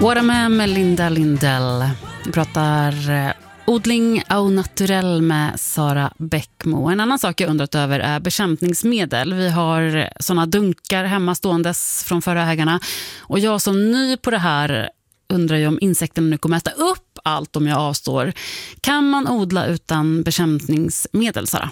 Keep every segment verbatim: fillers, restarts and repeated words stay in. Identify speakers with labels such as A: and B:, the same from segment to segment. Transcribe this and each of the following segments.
A: What am I med Linda Lindell. Vi pratar eh, odling au naturell med Sara Bäckmo. En annan sak jag undrat över är bekämpningsmedel. Vi har såna dunkar hemma ståendes från förra ägarna. Och jag som ny på det här undrar ju om insekterna nu kommer äta upp allt om jag avstår. Kan man odla utan bekämpningsmedel, Sara?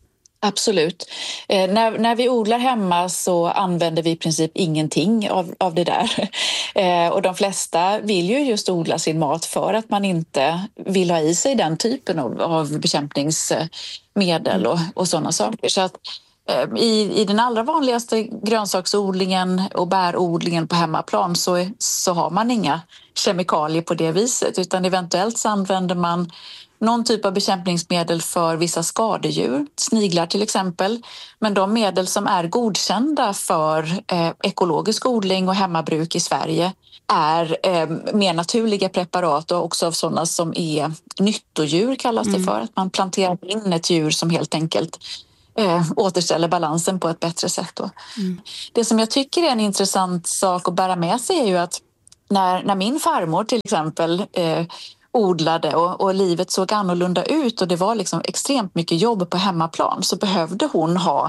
B: Absolut. Eh, när, när vi odlar hemma så använder vi i princip ingenting av, av det där. Eh, och de flesta vill ju just odla sin mat för att man inte vill ha i sig den typen av, av bekämpningsmedel och, och sådana saker. Så att eh, i, i den allra vanligaste grönsaksodlingen och bärodlingen på hemmaplan så, så har man inga kemikalier på det viset, utan eventuellt så använder man någon typ av bekämpningsmedel för vissa skadedjur, sniglar till exempel. Men de medel som är godkända för eh, ekologisk odling och hemmabruk i Sverige är eh, mer naturliga preparat och också av sådana som är nyttodjur kallas det för. Att man planterar in ett djur som helt enkelt eh, återställer balansen på ett bättre sätt. Då. Mm. Det som jag tycker är en intressant sak att bära med sig är ju att när, när min farmor till exempel eh, odlade och, och livet såg annorlunda ut och det var liksom extremt mycket jobb på hemmaplan, så behövde hon ha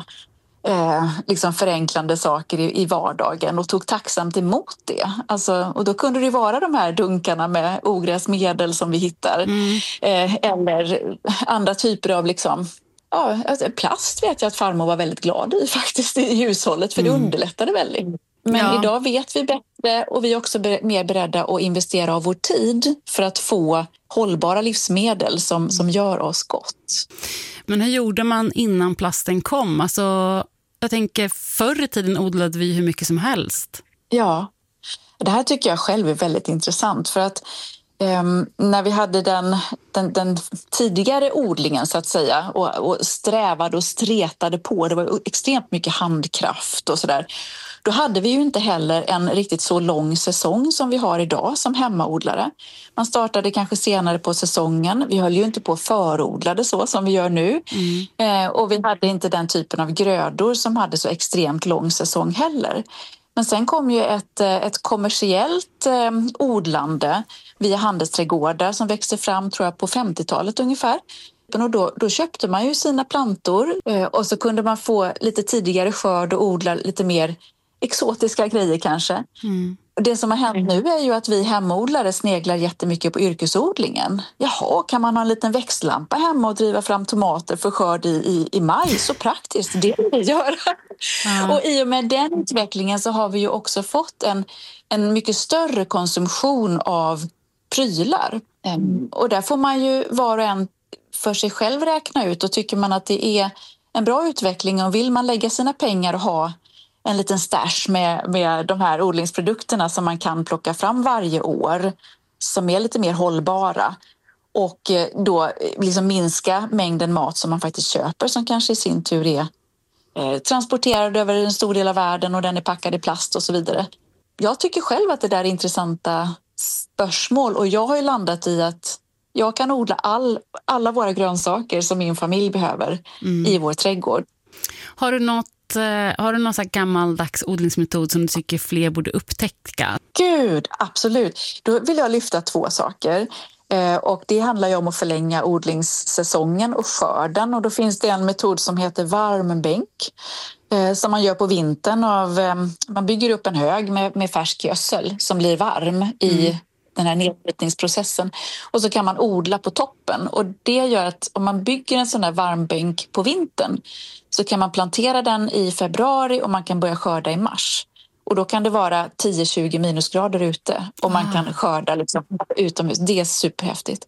B: eh, liksom förenklande saker i, i vardagen och tog tacksamt emot det. Alltså, och då kunde det vara de här dunkarna med ogräsmedel som vi hittar mm. eh, eller andra typer av liksom, ja, plast vet jag att farmor var väldigt glad i faktiskt i hushållet, för det mm. underlättade väldigt. Men ja. Idag vet vi bättre och vi är också mer beredda att investera av vår tid för att få hållbara livsmedel som, som gör oss gott.
A: Men hur gjorde man innan plasten kom? Alltså, jag tänker, förr i tiden odlade vi hur mycket som helst.
B: Ja, det här tycker jag själv är väldigt intressant för att Um, när vi hade den, den, den tidigare odlingen så att säga och, och strävade och stretade på, det var extremt mycket handkraft och sådär, då hade vi ju inte heller en riktigt så lång säsong som vi har idag som hemmaodlare. Man startade kanske senare på säsongen, vi höll ju inte på att förodlade så som vi gör nu mm. uh, och vi hade inte den typen av grödor som hade så extremt lång säsong heller. Men sen kom ju ett, ett kommersiellt eh, odlande via handelsträdgårdar som växte fram tror jag på femtiotalet ungefär. Och då, då köpte man ju sina plantor eh, och så kunde man få lite tidigare skörd och odla lite mer exotiska grejer kanske. Mm. Det som har hänt nu är ju att vi hemodlare sneglar jättemycket på yrkesodlingen. Jaha, kan man ha en liten växtlampa hemma och driva fram tomater för skörd i, i, i maj? Så praktiskt, det vill vi göra. Mm. Och i och med den utvecklingen så har vi ju också fått en, en mycket större konsumtion av prylar. Mm. Och där får man ju var och en för sig själv räkna ut, och tycker man att det är en bra utveckling och vill man lägga sina pengar och ha en liten stash med, med de här odlingsprodukterna som man kan plocka fram varje år som är lite mer hållbara och då liksom minska mängden mat som man faktiskt köper som kanske i sin tur är eh, transporterad över en stor del av världen och den är packad i plast och så vidare. Jag tycker själv att det där är intressanta spörsmål och jag har ju landat i att jag kan odla all, alla våra grönsaker som min familj behöver mm. i vår trädgård.
A: Har du något Har du någon sån här gammaldags odlingsmetod som du tycker fler borde upptäcka?
B: Gud, absolut. Då vill jag lyfta två saker. Eh, och det handlar ju om att förlänga odlingssäsongen och skörden. Och då finns det en metod som heter varmbänk. Eh, som man gör på vintern. Av, eh, man bygger upp en hög med, med färsk gödsel som blir varm i mm. den här nedbrytningsprocessen. Och så kan man odla på toppen. Och det gör att om man bygger en sån här varmbänk på vintern så kan man plantera den i februari och man kan börja skörda i mars. Och då kan det vara tio till tjugo minusgrader ute och man ah. kan skörda liksom utomhus. Det är superhäftigt.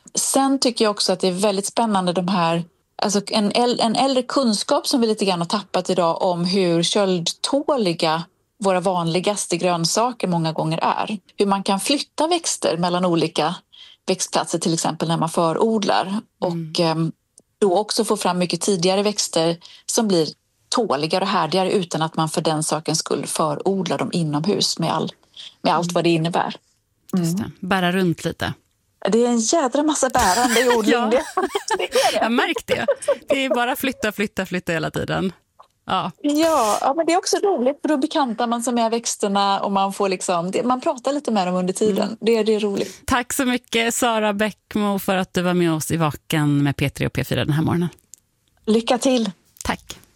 B: Sen tycker jag också att det är väldigt spännande de här, alltså en, en äldre kunskap som vi lite grann har tappat idag om hur köldtåliga våra vanligaste grönsaker många gånger är. Hur man kan flytta växter mellan olika växtplatser till exempel när man förodlar. Mm. Och eh, då också få fram mycket tidigare växter som blir tåligare och härdigare utan att man för den sakens skull förodlar dem inomhus med, all, med allt vad det innebär.
A: Mm. Just det. Bära runt lite.
B: Det är en jädra massa bärande i odling.
A: Ja. Jag märkte det. Det är bara flytta, flytta, flytta hela tiden. Ja.
B: Ja, ja, men det är också roligt för då bekantar man sig med växterna och man får liksom, det, man pratar lite med dem under tiden. Mm. Det, det är roligt.
A: Tack så mycket Sara Bäckmo för att du var med oss i Vaken med P tre och P fyra den här morgonen.
B: Lycka till!
A: Tack!